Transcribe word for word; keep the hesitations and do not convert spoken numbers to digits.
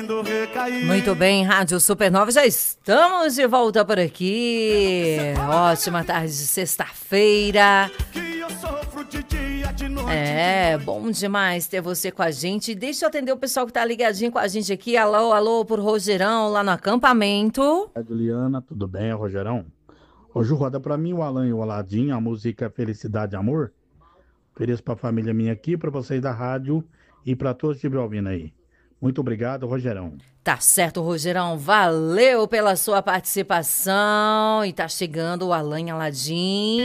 querendo recair. Muito bem, Rádio Supernova, já estamos de volta por aqui. Ótima tarde de sexta-feira. Que eu sofro de dia, de noite. É, bom demais ter você com a gente. Deixa eu atender o pessoal que tá ligadinho com a gente aqui. Alô, alô, por Rogerão, lá no acampamento. Juliana, tudo bem, Rogerão? Hoje roda pra mim o Alan e o Aladim, a música Felicidade e Amor. Ofereço pra família minha aqui, pra vocês da rádio e pra todos que estiverem ouvindo aí. Muito obrigado, Rogerão. Tá certo, Rogerão. Valeu pela sua participação. E tá chegando o Alan e Aladim.